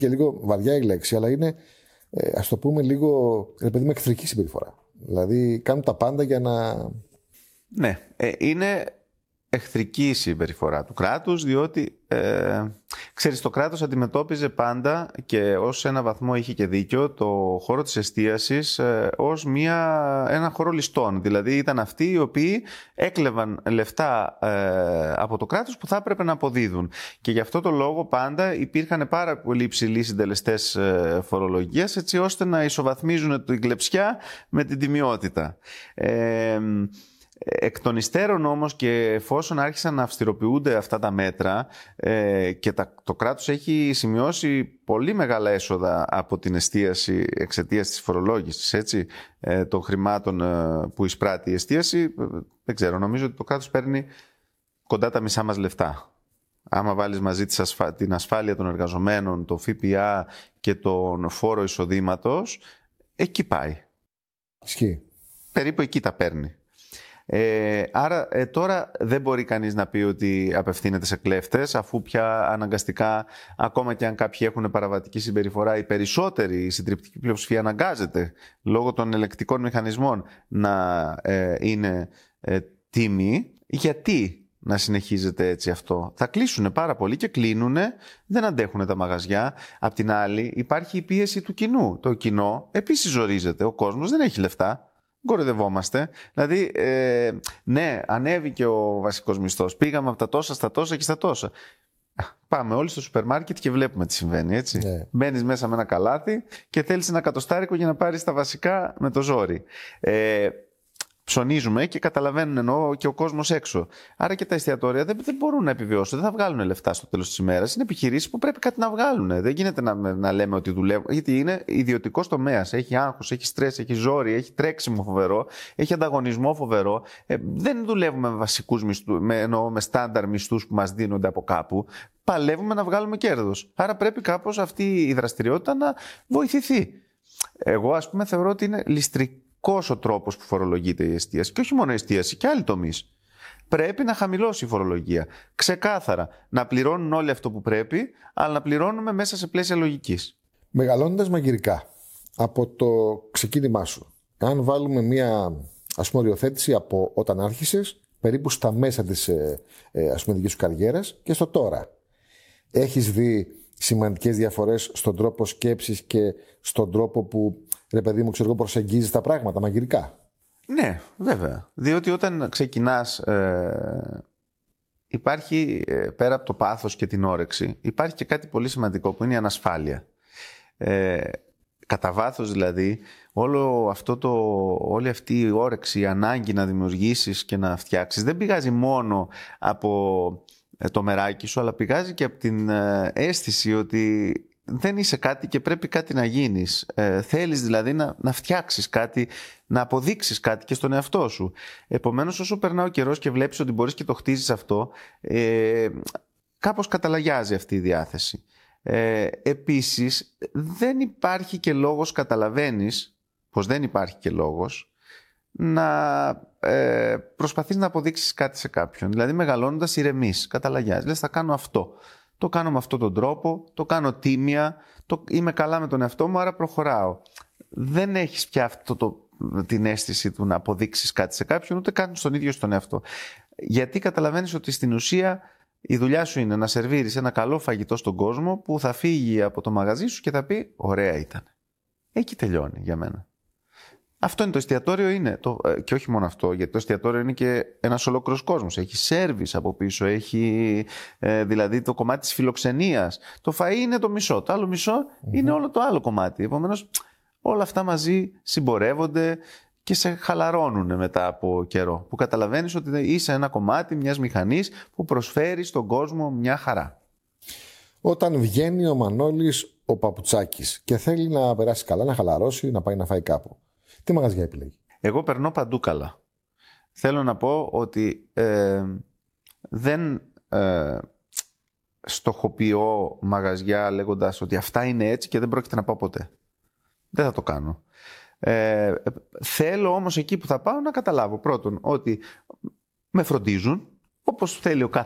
και λίγο βαριά η λέξη, αλλά είναι, ας το πούμε, λίγο, παιδί μου, εχθρική συμπεριφορά. Δηλαδή κάνουν τα πάντα για να... Ναι, είναι εχθρική η συμπεριφορά του κράτους, διότι ξέρεις, το κράτος αντιμετώπιζε πάντα, και ως ένα βαθμό είχε και δίκιο, το χώρο της εστίασης ως ένα χώρο ληστών. Δηλαδή ήταν αυτοί οι οποίοι έκλεβαν λεφτά από το κράτος που θα έπρεπε να αποδίδουν. Και γι' αυτό το λόγο πάντα υπήρχαν πάρα πολύ υψηλοί συντελεστές φορολογίας, έτσι ώστε να ισοβαθμίζουν την κλεψιά με την τιμιότητα. Εκ των υστέρων όμως, και εφόσον άρχισαν να αυστηροποιούνται αυτά τα μέτρα και το κράτος έχει σημειώσει πολύ μεγάλα έσοδα από την εστίαση εξαιτίας της φορολόγησης, έτσι, των χρημάτων που εισπράττει η εστίαση, δεν ξέρω, νομίζω ότι το κράτος παίρνει κοντά τα μισά μας λεφτά. Άμα βάλεις μαζί την ασφάλεια των εργαζομένων, το ΦΠΑ και τον φόρο εισοδήματος, εκεί πάει. Ισχύει. Περίπου εκεί τα παίρνει. Άρα τώρα δεν μπορεί κανείς να πει ότι απευθύνεται σε κλέφτες, αφού πια αναγκαστικά, ακόμα και αν κάποιοι έχουν παραβατική συμπεριφορά, οι περισσότεροι, η συντριπτική πλειοψηφία αναγκάζεται λόγω των ελεκτικών μηχανισμών να είναι τίμοι. Γιατί να συνεχίζεται έτσι αυτό? Θα κλείσουν πάρα πολύ και κλείνουν, δεν αντέχουν τα μαγαζιά. Απ' την άλλη υπάρχει η πίεση του κοινού. Το κοινό επίσης ζορίζεται, ο κόσμος δεν έχει λεφτά. Κοροϊδευόμαστε. Δηλαδή, ναι, ανέβηκε ο βασικός μισθός. Πήγαμε από τα τόσα στα τόσα και στα τόσα. Πάμε όλοι στο σούπερ μάρκετ και βλέπουμε τι συμβαίνει, έτσι. Ναι. Μπαίνεις μέσα με ένα καλάθι και θέλεις ένα κατοστάρικο για να πάρεις τα βασικά με το ζόρι. Ψωνίζουμε και καταλαβαίνουν, εννοώ, και ο κόσμος έξω. Άρα και τα εστιατόρια δεν μπορούν να επιβιώσουν, δεν θα βγάλουν λεφτά στο τέλος της ημέρας. Είναι επιχειρήσεις που πρέπει κάτι να βγάλουν. Δεν γίνεται να λέμε ότι δουλεύουν, γιατί είναι ιδιωτικός τομέας. Έχει άγχος, έχει στρες, έχει ζόρι, έχει τρέξιμο φοβερό, έχει ανταγωνισμό φοβερό. Δεν δουλεύουμε με βασικούς μισθούς, με στάνταρ μισθούς που μας δίνονται από κάπου. Παλεύουμε να βγάλουμε κέρδος. Άρα πρέπει κάπως αυτή η δραστηριότητα να βοηθηθεί. Εγώ, ας πούμε, θεωρώ ότι είναι ληστρικό ο τρόπος που φορολογείται η εστίαση. Και όχι μόνο η εστίαση, και άλλοι τομείς. Πρέπει να χαμηλώσει η φορολογία. Ξεκάθαρα. Να πληρώνουν όλοι αυτό που πρέπει, αλλά να πληρώνουμε μέσα σε πλαίσια λογικής. Μεγαλώνοντας μαγειρικά από το ξεκίνημά σου, αν βάλουμε μία, ας πούμε, οριοθέτηση από όταν άρχισες, περίπου στα μέσα της ας πούμε, δικής σου καριέρας και στο τώρα, έχεις δει σημαντικές διαφορές στον τρόπο σκέψης και στον τρόπο που, ρε παιδί μου, ξέρω, προσεγγίζεις τα πράγματα μαγειρικά? Ναι, βέβαια. Διότι όταν ξεκινάς, υπάρχει πέρα από το πάθος και την όρεξη, υπάρχει και κάτι πολύ σημαντικό που είναι η ανασφάλεια. Κατά βάθος δηλαδή, όλη αυτή η όρεξη, η ανάγκη να δημιουργήσεις και να φτιάξεις, δεν πηγάζει μόνο από το μεράκι σου, αλλά πηγάζει και από την αίσθηση ότι δεν είσαι κάτι και πρέπει κάτι να γίνεις. Θέλεις δηλαδή να φτιάξεις κάτι, να αποδείξεις κάτι και στον εαυτό σου. Επομένως, όσο περνά ο καιρός και βλέπεις ότι μπορείς και το χτίζεις αυτό, κάπως καταλαγιάζει αυτή η διάθεση. Επίσης, δεν υπάρχει και λόγος, καταλαβαίνεις πως δεν υπάρχει και λόγος να προσπαθείς να αποδείξεις κάτι σε κάποιον. Δηλαδή, μεγαλώνοντας, ηρεμείς, καταλαγιάζεις. Λες, θα κάνω αυτό. Το κάνω με αυτόν τον τρόπο, το κάνω τίμια, είμαι καλά με τον εαυτό μου, άρα προχωράω. Δεν έχεις πια την αίσθηση του να αποδείξεις κάτι σε κάποιον, ούτε καν στον ίδιο στον εαυτό. Γιατί καταλαβαίνεις ότι στην ουσία η δουλειά σου είναι να σερβίρεις ένα καλό φαγητό στον κόσμο που θα φύγει από το μαγαζί σου και θα πει «ωραία ήταν». Εκεί τελειώνει για μένα. Αυτό είναι το εστιατόριο, είναι. Και όχι μόνο αυτό, γιατί το εστιατόριο είναι και ένας ολόκληρος κόσμος. Έχει σέρβις από πίσω, έχει δηλαδή το κομμάτι της φιλοξενίας. Το φαΐ είναι το μισό, το άλλο μισό είναι όλο το άλλο κομμάτι. Επομένως, όλα αυτά μαζί συμπορεύονται και σε χαλαρώνουν μετά από καιρό. Που καταλαβαίνεις ότι είσαι ένα κομμάτι μιας μηχανής που προσφέρει στον κόσμο μια χαρά. Όταν βγαίνει ο Μανώλης ο Παπουτσάκης και θέλει να περάσει καλά, να χαλαρώσει, να πάει να φάει κάπου, τι μαγαζιά επιλέγει? Εγώ περνώ παντού καλά. Θέλω να πω ότι δεν στοχοποιώ μαγαζιά λέγοντας ότι αυτά είναι έτσι και δεν πρόκειται να πάω ποτέ. Δεν θα το κάνω. Θέλω όμως εκεί που θα πάω να καταλάβω πρώτον ότι με φροντίζουν όπως θέλει ο κάθε